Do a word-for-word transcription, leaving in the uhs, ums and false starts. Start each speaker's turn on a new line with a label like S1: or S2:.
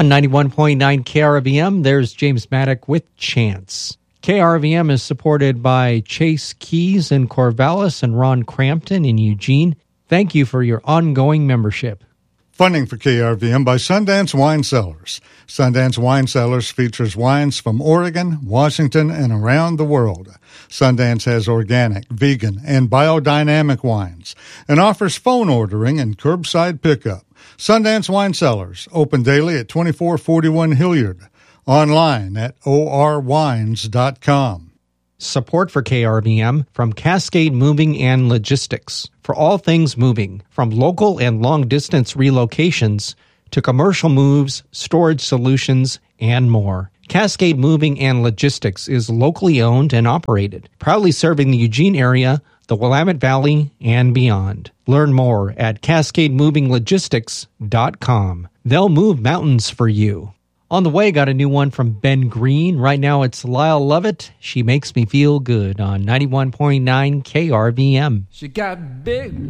S1: On ninety-one point nine K R V M, there's James Maddock with Chance. K R V M is supported by Chase Keys in Corvallis and Ron Crampton in Eugene. Thank you for your ongoing membership.
S2: Funding for K R V M by Sundance Wine Cellars. Sundance Wine Cellars features wines from Oregon, Washington, and around the world. Sundance has organic, vegan, and biodynamic wines and offers phone ordering and curbside pickup. Sundance Wine Cellars, open daily at twenty-four forty-one Hilliard. Online at o r wines dot com.
S1: Support for K R V M from Cascade Moving and Logistics. For all things moving, from local and long-distance relocations to commercial moves, storage solutions, and more. Cascade Moving and Logistics is locally owned and operated, proudly serving the Eugene area, the Willamette Valley, and beyond. Learn more at cascade moving logistics dot com. They'll move mountains for you. On the way, got a new one from Ben Green. Right now, it's Lyle Lovett. She Makes Me Feel Good on ninety-one point nine K R V M.
S3: She got big